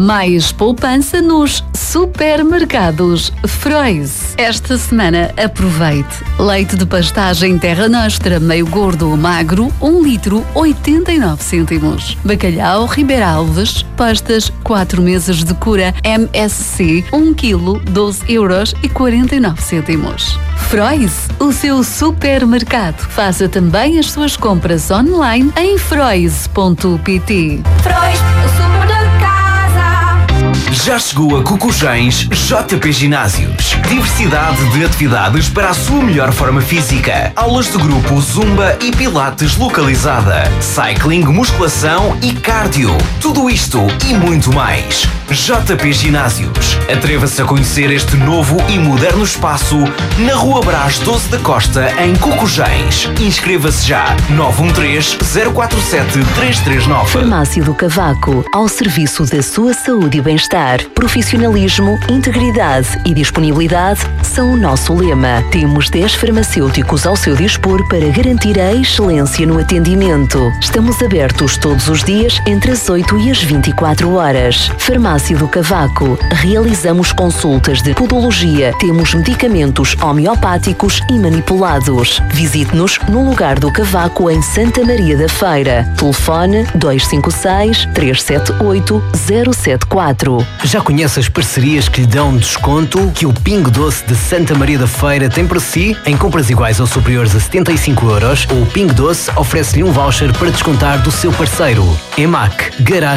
Mais poupança nos supermercados Frois. Esta semana aproveite. Leite de pastagem Terra Nostra meio gordo ou magro, 1 litro 89 cêntimos. Bacalhau Ribeira Alves, pastas 4 meses de cura MSC, 1 kg 12,49 €. Frois, o seu supermercado. Faça também as suas compras online em frois.pt. Frois, o super da casa. Já chegou a Cocujães JP Ginásios. Diversidade de atividades para a sua melhor forma física. Aulas de grupo, zumba e pilates localizada. Cycling, musculação e cardio. Tudo isto e muito mais. JP Ginásios. Atreva-se a conhecer este novo e moderno espaço na Rua Brás 12 da Costa, em Cocujães. Inscreva-se já. 913-047-339. Farmácia do Cavaco, ao serviço da sua saúde e bem-estar. Profissionalismo, integridade e disponibilidade são o nosso lema. Temos 10 farmacêuticos ao seu dispor para garantir a excelência no atendimento. Estamos abertos todos os dias entre as 8 e as 24 horas. Farmácia do Cavaco. Realizamos consultas de podologia. Temos medicamentos homeopáticos e manipulados. Visite-nos no Lugar do Cavaco, em Santa Maria da Feira. Telefone 256-378-074. Já conhece as parcerias que lhe dão desconto que o Pingo Doce de Santa Maria da Feira tem para si? Em compras iguais ou superiores a 75 €, o Pingo Doce oferece-lhe um voucher para descontar do seu parceiro. EMAC, Garagem